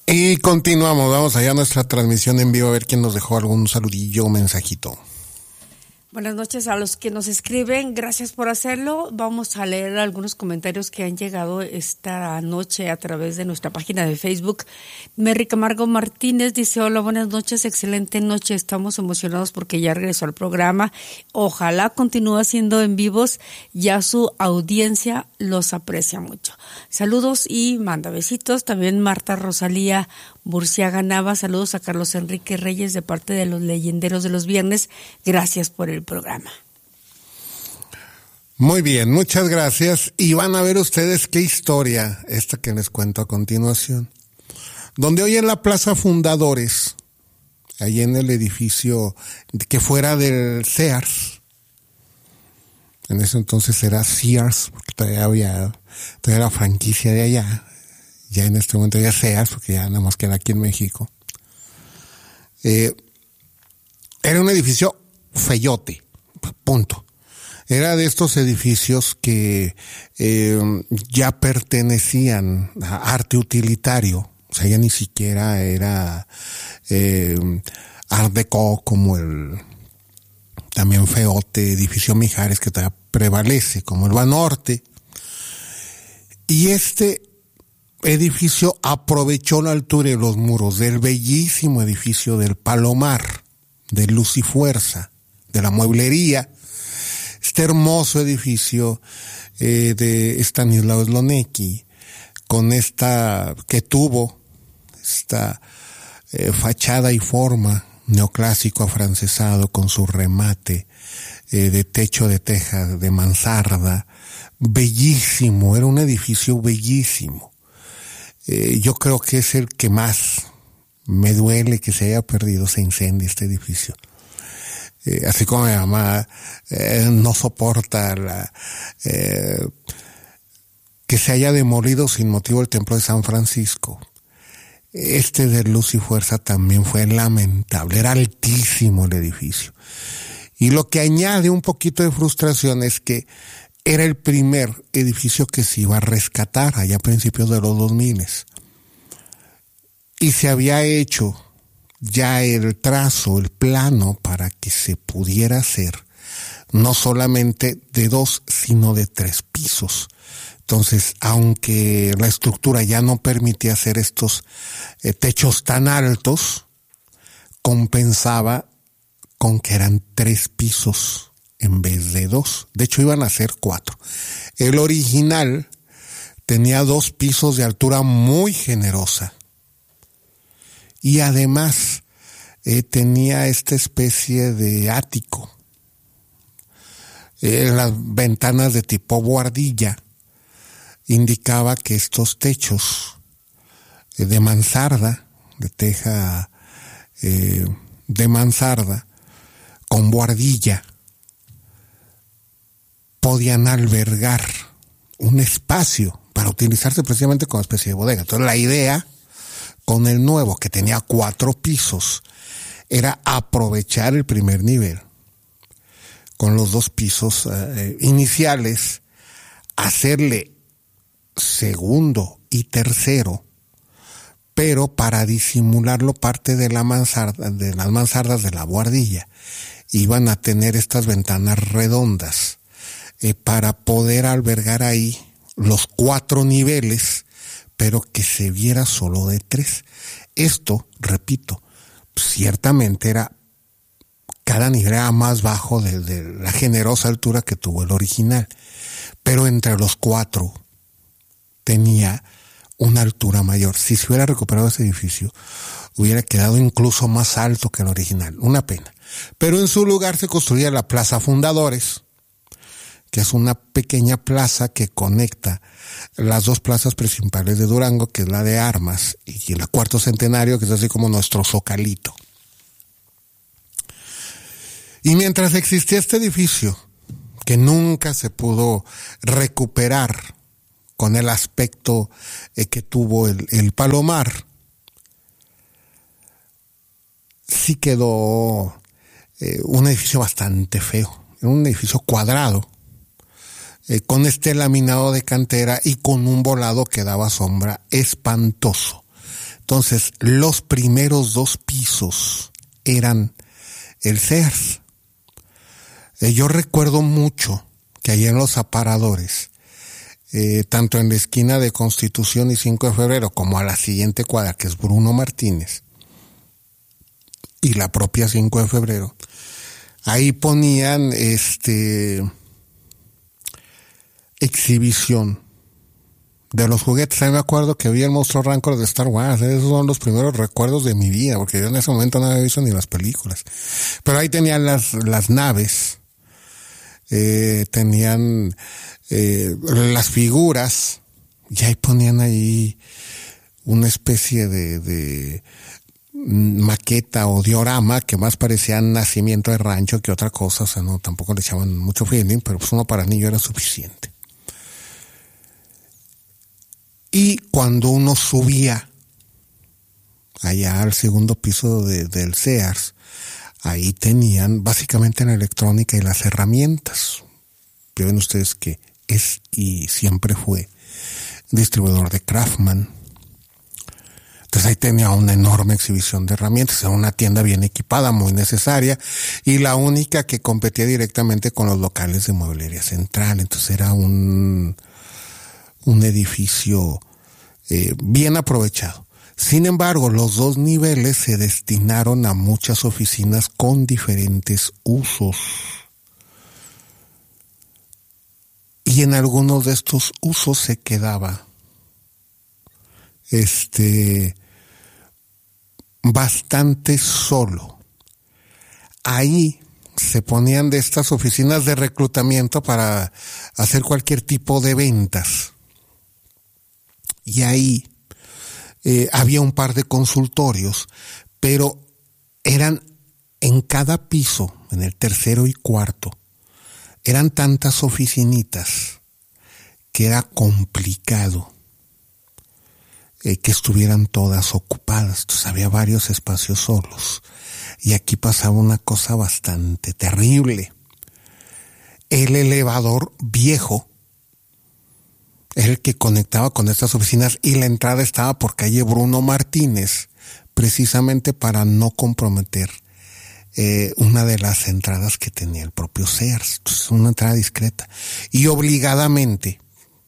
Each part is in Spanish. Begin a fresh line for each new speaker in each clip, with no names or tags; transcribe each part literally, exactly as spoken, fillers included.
Y continuamos, vamos allá a nuestra transmisión en vivo a ver quién nos dejó algún saludillo o mensajito.
Buenas noches a los que nos escriben, gracias por hacerlo. Vamos a leer algunos comentarios que han llegado esta noche a través de nuestra página de Facebook. Merry Camargo Martínez dice: hola, buenas noches, excelente noche, estamos emocionados porque ya regresó al programa. Ojalá continúe haciendo en vivos, ya su audiencia los aprecia mucho. Saludos y manda besitos. También Marta Rosalía Burciaga Nava, saludos a Carlos Enrique Reyes de parte de los leyenderos de los viernes. Gracias por el programa.
Muy bien, muchas gracias. Y van a ver ustedes qué historia esta que les cuento a continuación. Donde hoy en la Plaza Fundadores, ahí en el edificio que fuera del Sears, en ese entonces era Sears, porque todavía había, todavía la franquicia de allá. Ya en este momento ya Sears, porque ya nada más queda aquí en México. Eh, era un edificio feyote, punto. Era de estos edificios que eh, ya pertenecían a arte utilitario. O sea, ya ni siquiera era eh, Art Deco como el también feote edificio Mijares que todavía prevalece, como el Banorte. Y este edificio aprovechó la altura y los muros del bellísimo edificio del Palomar, de Luz y Fuerza, de la mueblería, este hermoso edificio eh, de Stanislao Slonecki, con esta, que tuvo esta eh, fachada y forma neoclásico afrancesado con su remate eh, de techo de teja, de mansarda, bellísimo, era un edificio bellísimo. Eh, yo creo que es el que más me duele que se haya perdido, se incendie este edificio. Eh, así como mi mamá eh, no soporta la, eh, que se haya demolido sin motivo el templo de San Francisco. Este de Luz y Fuerza también fue lamentable, era altísimo el edificio. Y lo que añade un poquito de frustración es que era el primer edificio que se iba a rescatar allá a principios de los dos mil. Y se había hecho ya el trazo, el plano para que se pudiera hacer no solamente de dos, sino de tres pisos. Entonces, aunque la estructura ya no permitía hacer estos eh, techos tan altos, compensaba con que eran tres pisos en vez de dos. De hecho, iban a ser cuatro. El original tenía dos pisos de altura muy generosa. Y además eh, tenía esta especie de ático. Eh, las ventanas de tipo buhardilla indicaba que estos techos eh, de mansarda, de teja eh, de mansarda, con buhardilla, podían albergar un espacio para utilizarse precisamente como especie de bodega. Entonces la idea con el nuevo, que tenía cuatro pisos, era aprovechar el primer nivel con los dos pisos eh, iniciales, hacerle segundo y tercero, pero para disimularlo parte de la mansarda, de las mansardas de la buhardilla, iban a tener estas ventanas redondas eh, para poder albergar ahí los cuatro niveles, pero que se viera solo de tres. Esto, repito, ciertamente era, cada nivel era más bajo de, de la generosa altura que tuvo el original, pero entre los cuatro tenía una altura mayor. Si se hubiera recuperado ese edificio, hubiera quedado incluso más alto que el original. Una pena. Pero en su lugar se construía la Plaza Fundadores, que es una pequeña plaza que conecta las dos plazas principales de Durango, que es la de Armas, y la Cuarto Centenario, que es así como nuestro Zocalito. Y mientras existía este edificio, que nunca se pudo recuperar con el aspecto eh, que tuvo el, el Palomar, sí quedó eh, un edificio bastante feo, un edificio cuadrado, eh, con este laminado de cantera y con un volado que daba sombra espantoso. Entonces, los primeros dos pisos eran el Sears. Eh, yo recuerdo mucho que allá en los aparadores, eh, tanto en la esquina de Constitución y cinco de febrero, como a la siguiente cuadra, que es Bruno Martínez, y la propia cinco de febrero, ahí ponían este exhibición de los juguetes. A mí me acuerdo que había el Monstruo Rancor de Star Wars. Esos son los primeros recuerdos de mi vida, porque yo en ese momento no había visto ni las películas. Pero ahí tenían las, las naves, eh, tenían eh, las figuras, y ahí ponían ahí una especie de, de maqueta o diorama que más parecía nacimiento de rancho que otra cosa. O sea, no, tampoco le echaban mucho feeling, pero pues uno para niño era suficiente. Y cuando uno subía allá al segundo piso de, del Sears, ahí tenían básicamente la electrónica y las herramientas. Ya ven ustedes que es y siempre fue distribuidor de Craftsman. Entonces ahí tenía una enorme exhibición de herramientas, era una tienda bien equipada, muy necesaria, y la única que competía directamente con los locales de Mueblería Central. Entonces era un, un edificio eh, bien aprovechado. Sin embargo, los dos niveles se destinaron a muchas oficinas con diferentes usos. Y en algunos de estos usos se quedaba este bastante solo. Ahí se ponían de estas oficinas de reclutamiento para hacer cualquier tipo de ventas. Y ahí eh, había un par de consultorios, pero eran en cada piso, en el tercero y cuarto, eran tantas oficinitas que era complicado eh, que estuvieran todas ocupadas. Entonces había varios espacios solos. Y aquí pasaba una cosa bastante terrible. El elevador viejo es el que conectaba con estas oficinas, y la entrada estaba por calle Bruno Martínez, precisamente para no comprometer eh, una de las entradas que tenía el propio Sears. Entonces, una entrada discreta. Y obligadamente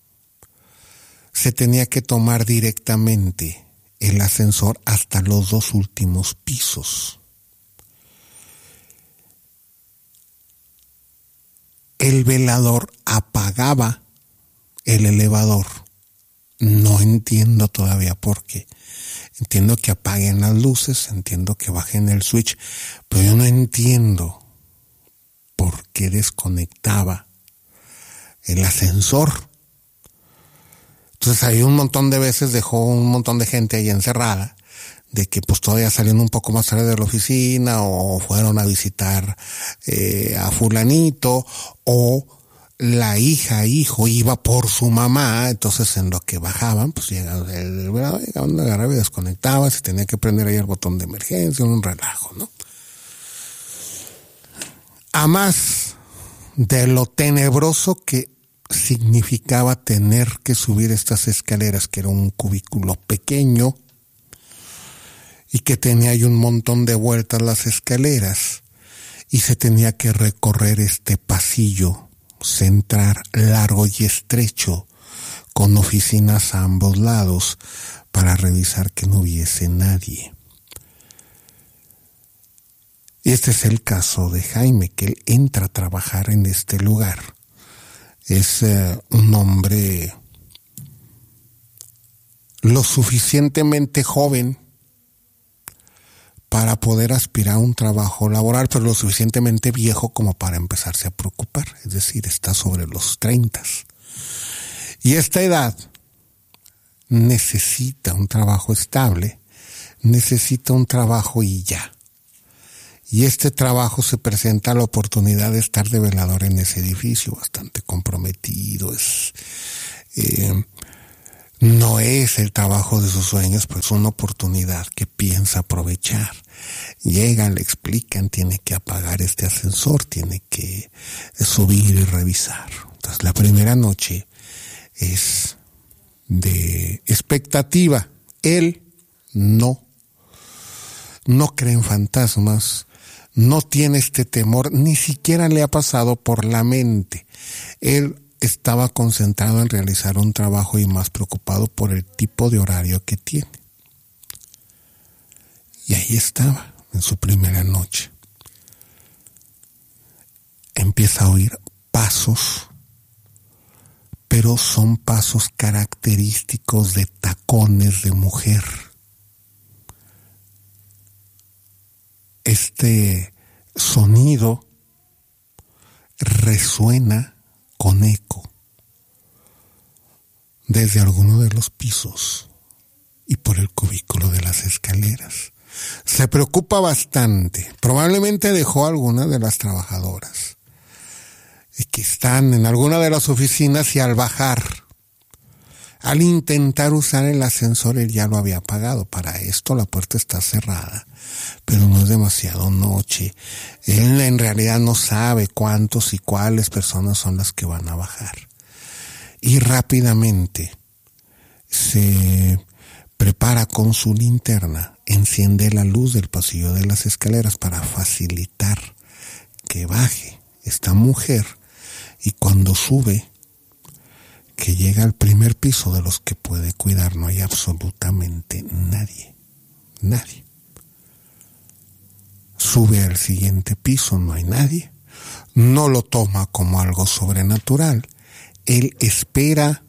se tenía que tomar directamente el ascensor hasta los dos últimos pisos. El velador apagaba el elevador. No entiendo todavía por qué. Entiendo que apaguen las luces, entiendo que bajen el switch, pero yo no entiendo por qué desconectaba el ascensor. Entonces ahí un montón de veces dejó un montón de gente ahí encerrada, de que pues todavía salieron un poco más tarde de la oficina, o fueron a visitar eh, a fulanito, o la hija, hijo, iba por su mamá. Entonces en lo que bajaban, pues llegaban, el velador llegaban, agarraba y desconectaba, se tenía que prender ahí el botón de emergencia, un relajo, ¿no? A más de lo tenebroso que significaba tener que subir estas escaleras, que era un cubículo pequeño y que tenía ahí un montón de vueltas las escaleras, y se tenía que recorrer este pasillo central largo y estrecho con oficinas a ambos lados para revisar que no hubiese nadie. Y este es el caso de Jaime, que él entra a trabajar en este lugar. Es uh, un hombre lo suficientemente joven para poder aspirar a un trabajo laboral, pero lo suficientemente viejo como para empezarse a preocupar. Es decir, está sobre los treinta. Y esta edad necesita un trabajo estable, necesita un trabajo y ya. Y este trabajo se presenta la oportunidad de estar de velador en ese edificio, bastante comprometido. Es, eh, no es el trabajo de sus sueños, pero es una oportunidad que piensa aprovechar. Llegan, le explican, tiene que apagar este ascensor, tiene que subir y revisar. Entonces la primera noche es de expectativa. Él no, no cree en fantasmas, no tiene este temor, ni siquiera le ha pasado por la mente. Él estaba concentrado en realizar un trabajo y más preocupado por el tipo de horario que tiene. Y ahí estaba, en su primera noche. Empieza a oír pasos, pero son pasos característicos de tacones de mujer. Este sonido resuena con eco desde alguno de los pisos y por el cubículo de las escaleras. Se preocupa bastante. Probablemente dejó a alguna de las trabajadoras y que están en alguna de las oficinas, y al bajar, al intentar usar el ascensor, él ya lo había apagado. Para esto la puerta está cerrada, pero no es demasiado noche. Él en realidad no sabe cuántos y cuáles personas son las que van a bajar. Y rápidamente se prepara con su linterna, enciende la luz del pasillo de las escaleras para facilitar que baje esta mujer, y cuando sube, que llega al primer piso de los que puede cuidar, no hay absolutamente nadie, nadie. Sube al siguiente piso, no hay nadie. No lo toma como algo sobrenatural. Él espera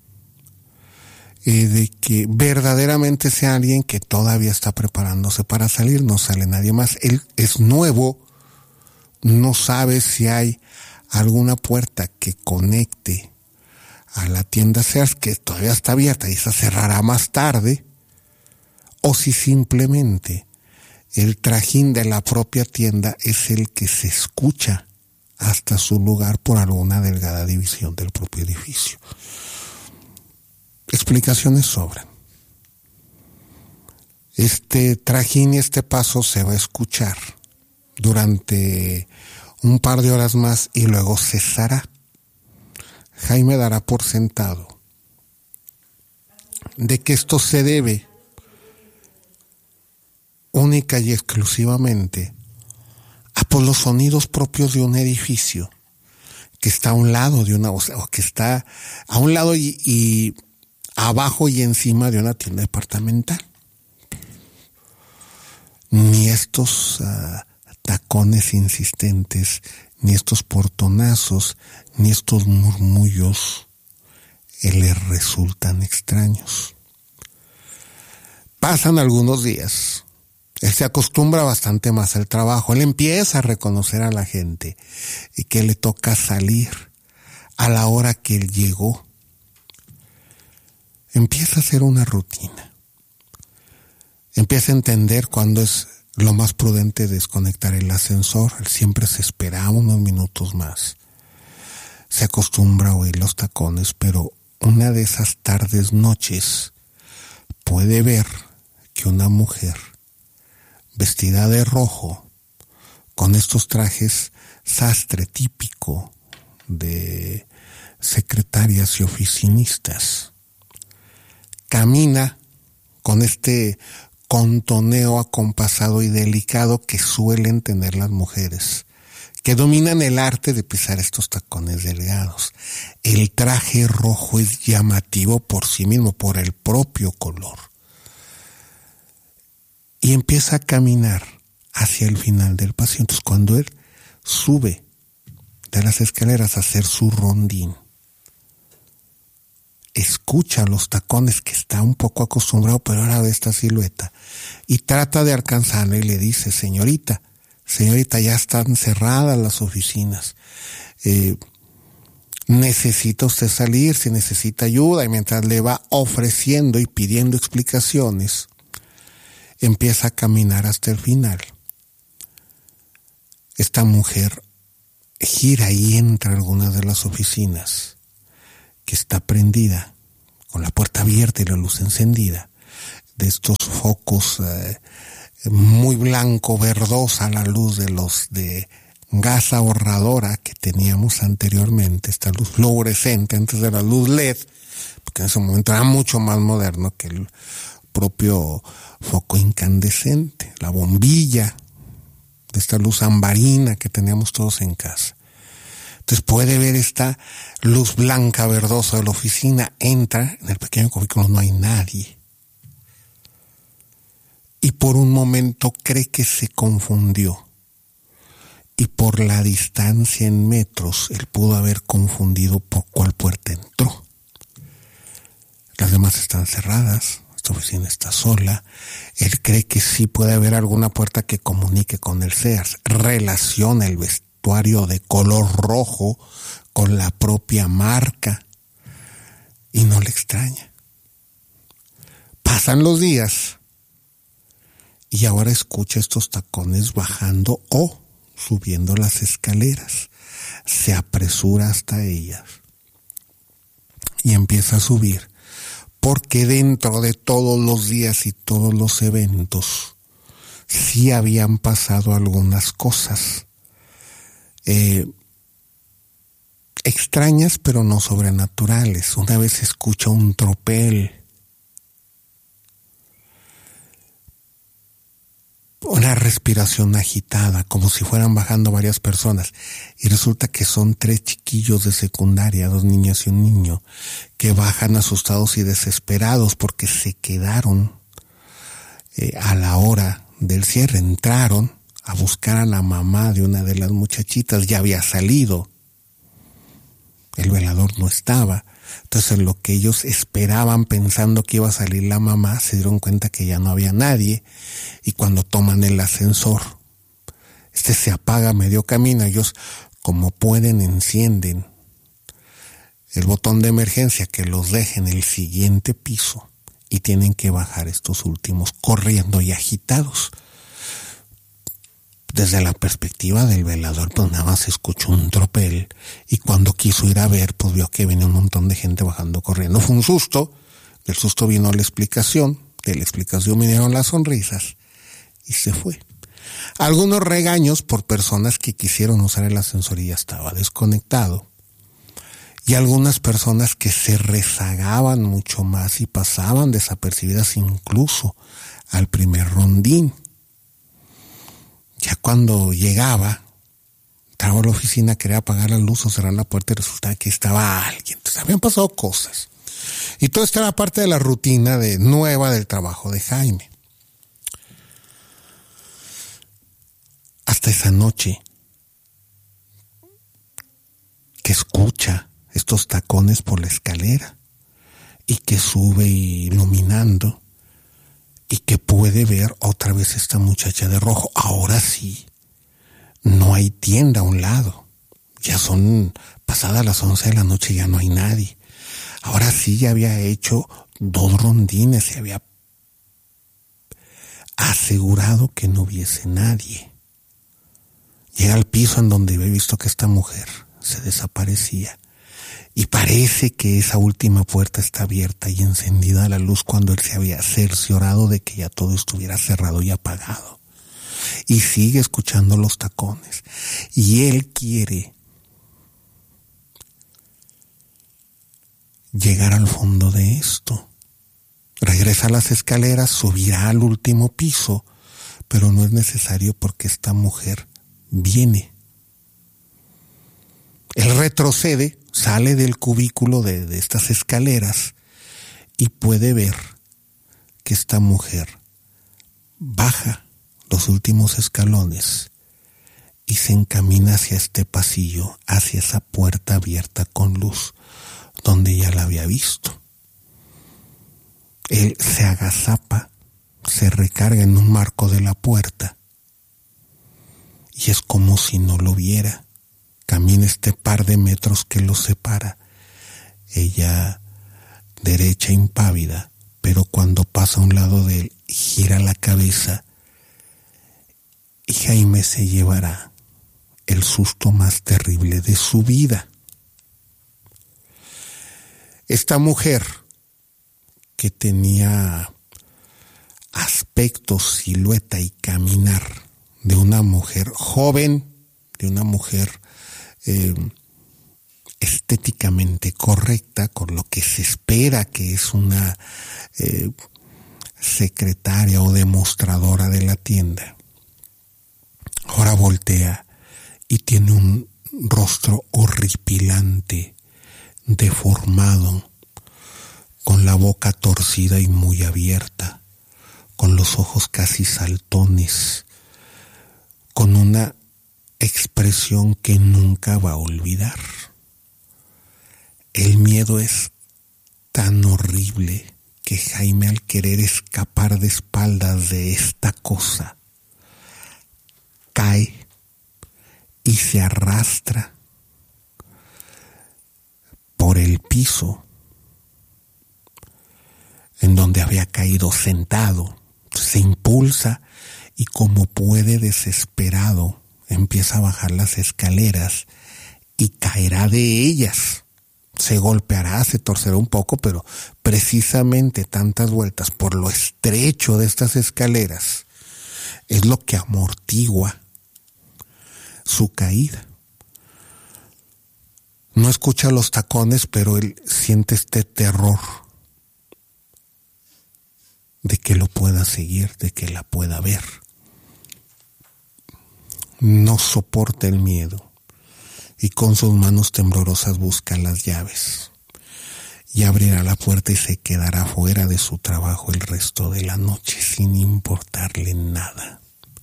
eh, de que verdaderamente sea alguien que todavía está preparándose para salir. No sale nadie más. Él es nuevo, no sabe si hay alguna puerta que conecte a la tienda Sears, que todavía está abierta y se cerrará más tarde, o si simplemente el trajín de la propia tienda es el que se escucha hasta su lugar por alguna delgada división del propio edificio. Explicaciones sobran. Este trajín y este paso se va a escuchar durante un par de horas más y luego cesará. Jaime dará por sentado de que esto se debe única y exclusivamente a por los sonidos propios de un edificio que está a un lado de una, o sea, que está a un lado y, y abajo y encima de una tienda departamental. Ni estos uh, tacones insistentes, ni estos portonazos, ni estos murmullos le resultan extraños. Pasan algunos días. Él se acostumbra bastante más al trabajo. Él empieza a reconocer a la gente y que le toca salir a la hora que él llegó. Empieza a hacer una rutina. Empieza a entender cuándo es lo más prudente desconectar el ascensor. Él siempre se esperaba unos minutos más. Se acostumbra a oír los tacones, pero una de esas tardes, noches, puede ver que una mujer vestida de rojo, con estos trajes sastre típico de secretarias y oficinistas, camina con este contoneo acompasado y delicado que suelen tener las mujeres, que dominan el arte de pisar estos tacones delgados. El traje rojo es llamativo por sí mismo, por el propio color. Y empieza a caminar hacia el final del pasillo. Entonces, cuando él sube de las escaleras a hacer su rondín, escucha los tacones, que está un poco acostumbrado, pero ahora ve esta silueta y trata de alcanzarla y le dice: señorita, señorita, ya están cerradas las oficinas, eh, necesita usted salir, si necesita ayuda. Y mientras le va ofreciendo y pidiendo explicaciones, empieza a caminar hasta el final. Esta mujer gira y entra a algunas de las oficinas, que está prendida, con la puerta abierta y la luz encendida, de estos focos eh, muy blanco verdosa a la luz de los de gas ahorradora que teníamos anteriormente, esta luz fluorescente antes de la luz L E D, porque en ese momento era mucho más moderno que el propio foco incandescente, la bombilla de esta luz ambarina que teníamos todos en casa. Entonces puede ver esta luz blanca verdosa de la oficina, entra, en el pequeño cubículo no hay nadie. Y por un momento cree que se confundió. Y por la distancia en metros, él pudo haber confundido por cuál puerta entró. Las demás están cerradas, esta oficina está sola. Él cree que sí puede haber alguna puerta que comunique con el Sears. Relaciona el vestuario de color rojo con la propia marca. Y no le extraña. Pasan los días. Y ahora escucha estos tacones bajando o subiendo las escaleras. Se apresura hasta ellas. Y empieza a subir. Porque dentro de todos los días y todos los eventos, sí habían pasado algunas cosas. Eh, extrañas, pero no sobrenaturales. Una vez escucha un tropel. Una respiración agitada, como si fueran bajando varias personas. Y resulta que son tres chiquillos de secundaria, dos niñas y un niño, que bajan asustados y desesperados porque se quedaron eh, a la hora del cierre. Entraron a buscar a la mamá de una de las muchachitas, ya había salido. El velador no estaba. Entonces, lo que ellos esperaban pensando que iba a salir la mamá, se dieron cuenta que ya no había nadie. Y cuando toman el ascensor, este se apaga medio camino. Ellos, como pueden, encienden el botón de emergencia que los deja en el siguiente piso y tienen que bajar estos últimos corriendo y agitados. Desde la perspectiva del velador, pues nada más escuchó un tropel y cuando quiso ir a ver, pues vio que venía un montón de gente bajando corriendo. Fue un susto, del susto vino la explicación, de la explicación vinieron las sonrisas y se fue. Algunos regaños por personas que quisieron usar el ascensor y ya estaba desconectado. Y algunas personas que se rezagaban mucho más y pasaban desapercibidas incluso al primer rondín. Ya cuando llegaba, entraba a la oficina, quería apagar la luz o cerrar la puerta y resultaba que estaba alguien. Entonces habían pasado cosas. Y todo esto era parte de la rutina de, nueva del trabajo de Jaime. Hasta esa noche que escucha estos tacones por la escalera y que sube iluminando y que puede ver otra vez esta muchacha de rojo. Ahora sí, no hay tienda a un lado. Ya son pasadas las once de la noche y ya no hay nadie. Ahora sí ya había hecho dos rondines, se había asegurado que no hubiese nadie. Llega al piso en donde había visto que esta mujer se desaparecía. Y parece que esa última puerta está abierta y encendida la luz cuando él se había cerciorado de que ya todo estuviera cerrado y apagado. Y sigue escuchando los tacones. Y él quiere llegar al fondo de esto. Regresa a las escaleras, subirá al último piso, pero no es necesario porque esta mujer viene. Él retrocede, sale del cubículo de, de estas escaleras y puede ver que esta mujer baja los últimos escalones y se encamina hacia este pasillo, hacia esa puerta abierta con luz, donde ya la había visto. Él se agazapa, se recarga en un marco de la puerta y es como si no lo viera. Camina este par de metros que los separa. Ella derecha impávida, pero cuando pasa a un lado de él, gira la cabeza y Jaime se llevará el susto más terrible de su vida. Esta mujer que tenía aspecto, silueta y caminar de una mujer joven, de una mujer Eh, estéticamente correcta, con lo que se espera que es una eh, secretaria o demostradora de la tienda. Ahora voltea y tiene un rostro horripilante, deformado, con la boca torcida y muy abierta, con los ojos casi saltones, con una expresión que nunca va a olvidar. El miedo es tan horrible que Jaime, al querer escapar de espaldas de esta cosa, cae y se arrastra por el piso en donde había caído sentado. Se impulsa y, como puede, desesperado, empieza a bajar las escaleras y caerá de ellas. Se golpeará, se torcerá un poco, pero precisamente tantas vueltas por lo estrecho de estas escaleras es lo que amortigua su caída. No escucha los tacones, pero él siente este terror de que lo pueda seguir, de que la pueda ver. No soporta el miedo y con sus manos temblorosas busca las llaves y abrirá la puerta y se quedará fuera de su trabajo el resto de la noche sin importarle nada.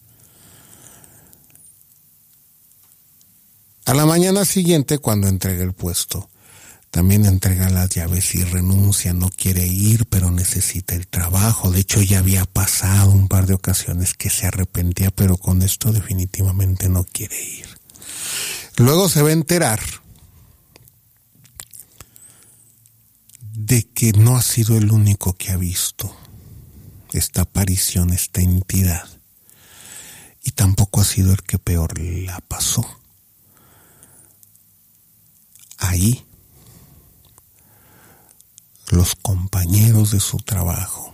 A la mañana siguiente, cuando entrega el puesto, también entrega las llaves y renuncia. No quiere ir, pero necesita el trabajo. De hecho, ya había pasado un par de ocasiones que se arrepentía, pero con esto definitivamente no quiere ir. Luego se va a enterar de que no ha sido el único que ha visto esta aparición, esta entidad, y tampoco ha sido el que peor la pasó. Ahí, los compañeros de su trabajo,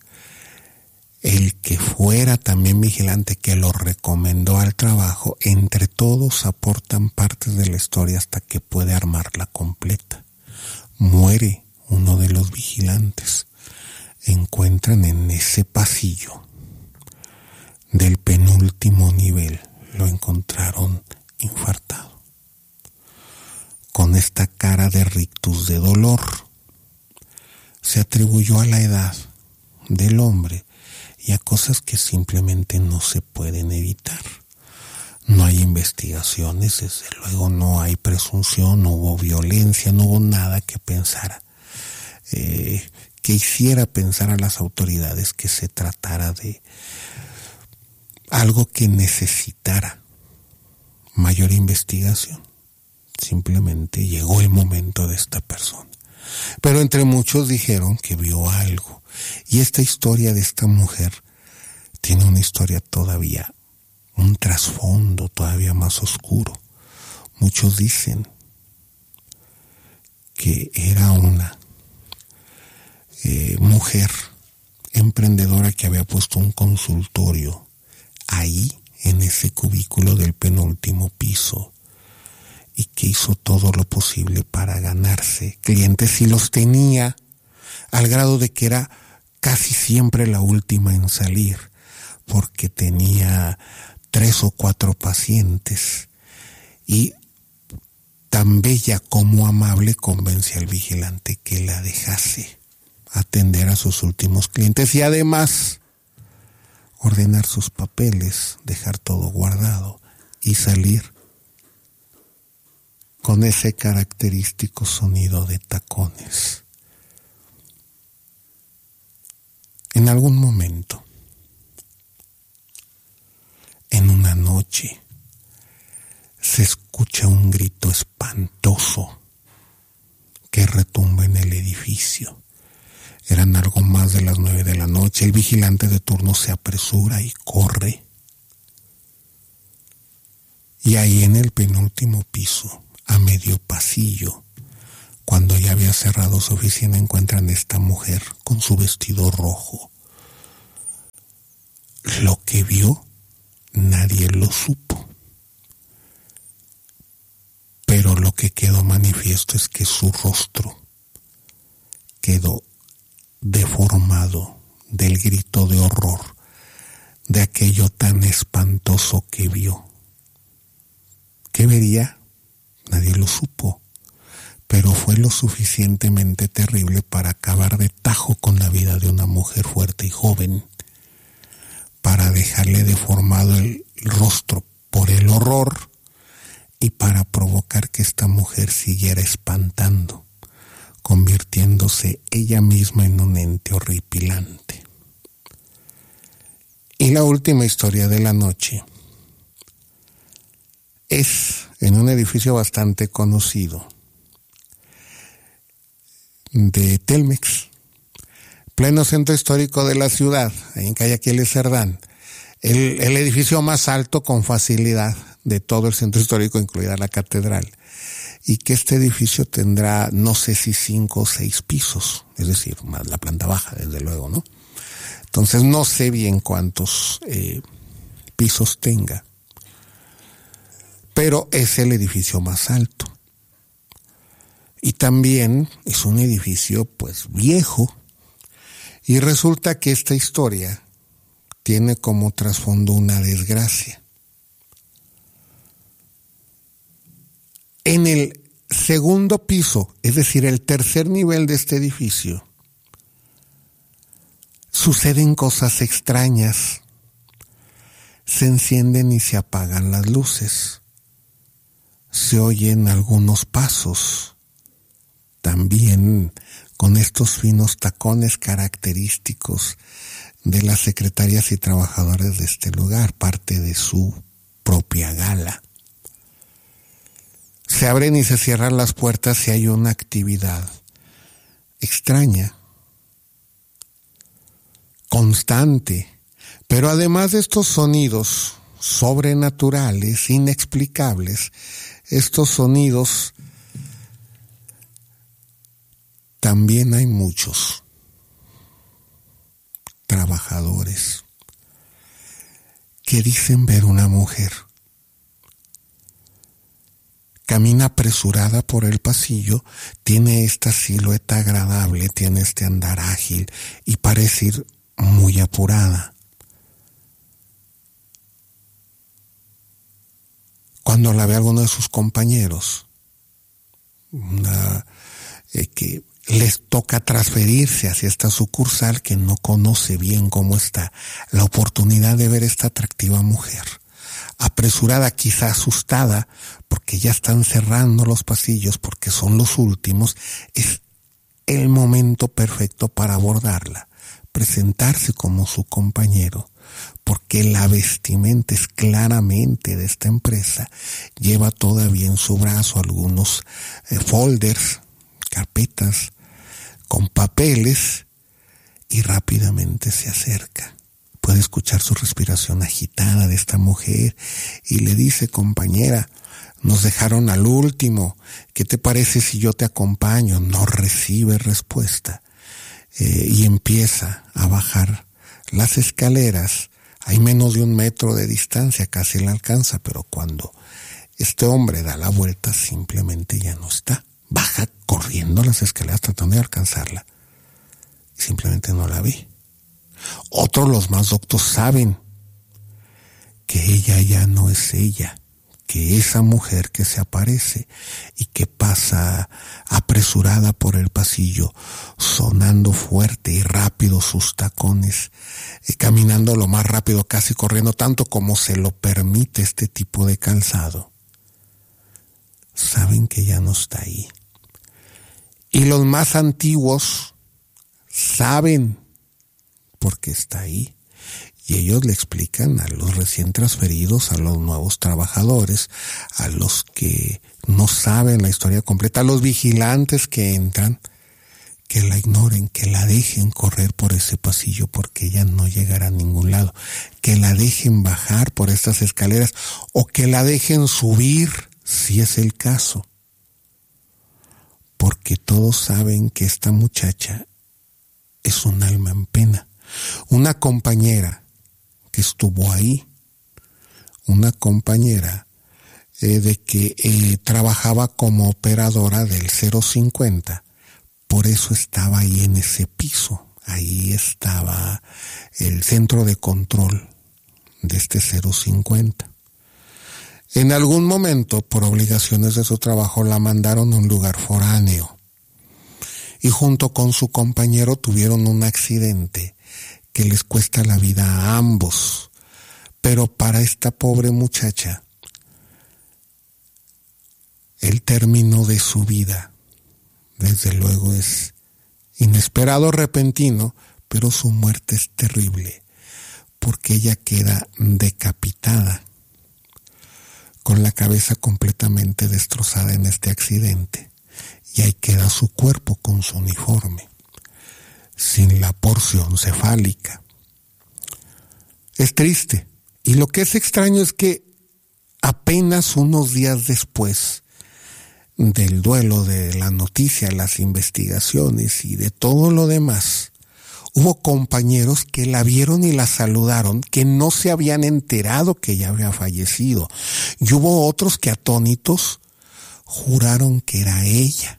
el que fuera también vigilante que lo recomendó al trabajo, entre todos aportan partes de la historia hasta que puede armarla completa. Muere uno de los vigilantes. Encuentran en ese pasillo del penúltimo nivel, lo encontraron infartado, con esta cara de rictus, de dolor. Se atribuyó a la edad del hombre y a cosas que simplemente no se pueden evitar. No hay investigaciones, desde luego no hay presunción, no hubo violencia, no hubo nada que pensara, eh, que hiciera pensar a las autoridades que se tratara de algo que necesitara mayor investigación. Simplemente llegó el momento de esta persona. Pero entre muchos dijeron que vio algo. Y esta historia de esta mujer tiene una historia todavía, un trasfondo todavía más oscuro. Muchos dicen que era una eh, mujer emprendedora que había puesto un consultorio ahí, en ese cubículo del penúltimo piso, y que hizo todo lo posible para ganarse clientes, y los tenía al grado de que era casi siempre la última en salir, porque tenía tres o cuatro pacientes, y tan bella como amable convence al vigilante que la dejase atender a sus últimos clientes y además ordenar sus papeles, dejar todo guardado y salir con ese característico sonido de tacones. En algún momento, en una noche, se escucha un grito espantoso que retumba en el edificio. Eran algo más de las nueve de la noche. El vigilante de turno se apresura y corre. Y ahí en el penúltimo piso, a medio pasillo, cuando ya había cerrado su oficina, encuentran a esta mujer con su vestido rojo. Lo que vio, nadie lo supo. Pero lo que quedó manifiesto es que su rostro quedó deformado del grito de horror, de aquello tan espantoso que vio. ¿Qué vería? Nadie lo supo, pero fue lo suficientemente terrible para acabar de tajo con la vida de una mujer fuerte y joven, para dejarle deformado el rostro por el horror y para provocar que esta mujer siguiera espantando, convirtiéndose ella misma en un ente horripilante. Y la última historia de la noche es en un edificio bastante conocido de Telmex, pleno centro histórico de la ciudad, ahí en calle Aquiles Cerdán, el, el edificio más alto con facilidad de todo el centro histórico, incluida la catedral, y que este edificio tendrá, no sé si cinco o seis pisos, es decir, más la planta baja, desde luego, ¿no? Entonces no sé bien cuántos eh, pisos tenga, pero es el edificio más alto. Y también es un edificio, pues, viejo. Y resulta que esta historia tiene como trasfondo una desgracia. En el segundo piso, es decir, el tercer nivel de este edificio, suceden cosas extrañas. Se encienden y se apagan las luces. Se oyen algunos pasos. También con estos finos tacones característicos de las secretarias y trabajadores de este lugar, parte de su propia gala. Se abren y se cierran las puertas y hay una actividad extraña, constante, pero además de estos sonidos sobrenaturales, inexplicables, estos sonidos también hay muchos trabajadores que dicen ver una mujer. Camina apresurada por el pasillo, tiene esta silueta agradable, tiene este andar ágil y parece ir muy apurada. Cuando la ve alguno de sus compañeros, una, eh, que les toca transferirse hacia esta sucursal que no conoce bien cómo está, la oportunidad de ver esta atractiva mujer, apresurada, quizá asustada, porque ya están cerrando los pasillos, porque son los últimos, es el momento perfecto para abordarla, presentarse como su compañero, porque la vestimenta es claramente de esta empresa, lleva todavía en su brazo algunos eh, folders, carpetas con papeles, y rápidamente se acerca. Puede escuchar su respiración agitada de esta mujer y le dice: compañera, nos dejaron al último, ¿qué te parece si yo te acompaño? No recibe respuesta eh, y empieza a bajar las escaleras. Hay menos de un metro de distancia, casi la alcanza, pero cuando este hombre da la vuelta simplemente ya no está. Baja corriendo las escaleras tratando de alcanzarla y simplemente no la ve. Otros, los más doctos, saben que ella ya no es ella, que esa mujer que se aparece y que pasa apresurada por el pasillo, sonando fuerte y rápido sus tacones, y caminando lo más rápido, casi corriendo tanto como se lo permite este tipo de calzado, saben que ya no está ahí. Y los más antiguos saben por qué está ahí. Y ellos le explican a los recién transferidos, a los nuevos trabajadores, a los que no saben la historia completa, a los vigilantes que entran, que la ignoren, que la dejen correr por ese pasillo porque ella no llegará a ningún lado, que la dejen bajar por estas escaleras o que la dejen subir si es el caso. Porque todos saben que esta muchacha es un alma en pena. Una compañera que estuvo ahí, una compañera eh, de que eh, trabajaba como operadora del cero cincuenta, por eso estaba ahí en ese piso, Ahí estaba el centro de control de este cero cincuenta. En algún momento, por obligaciones de su trabajo, la mandaron a un lugar foráneo. Y junto con su compañero tuvieron un accidente que les cuesta la vida a ambos. Pero para esta pobre muchacha, el término de su vida, desde luego, es inesperado, repentino, pero su muerte es terrible, porque ella queda decapitada, con la cabeza completamente destrozada en este accidente, y ahí queda su cuerpo con su uniforme, sin la porción cefálica. Es triste, y lo que es extraño es que apenas unos días después del duelo, de la noticia, las investigaciones y de todo lo demás, hubo compañeros que la vieron y la saludaron, que no se habían enterado que ella había fallecido. Y hubo otros que, atónitos, juraron que era ella.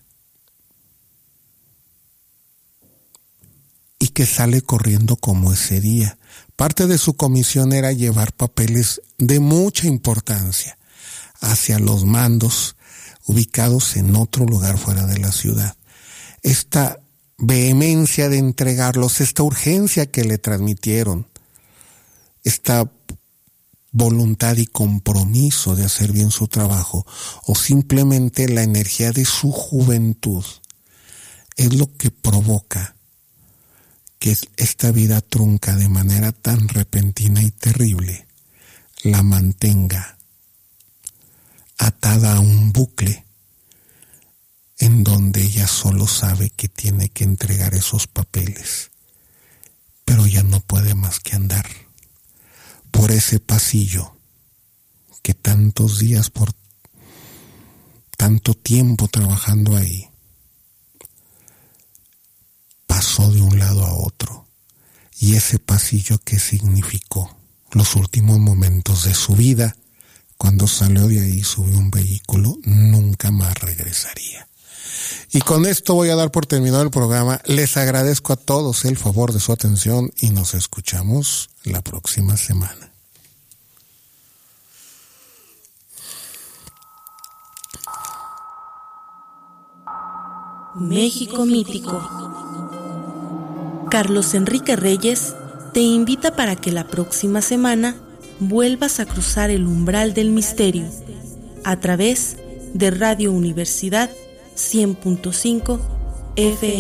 Y que sale corriendo como ese día. Parte de su comisión era llevar papeles de mucha importancia hacia los mandos ubicados en otro lugar fuera de la ciudad. Esta vehemencia de entregarlos, esta urgencia que le transmitieron, esta voluntad y compromiso de hacer bien su trabajo, o simplemente la energía de su juventud, es lo que provoca que esta vida trunca de manera tan repentina y terrible la mantenga atada a un bucle en donde ella solo sabe que tiene que entregar esos papeles, pero ya no puede más que andar por ese pasillo que tantos días, por tanto tiempo trabajando ahí, pasó de un lado a otro, y ese pasillo que significó los últimos momentos de su vida. Cuando salió de ahí, subió un vehículo, nunca más regresaría. Y con esto voy a dar por terminado el programa. Les agradezco a todos el favor de su atención y nos escuchamos la próxima semana.
México Mítico. Carlos Enrique Reyes te invita para que la próxima semana vuelvas a cruzar el umbral del misterio a través de Radio Universidad cien punto cinco F M.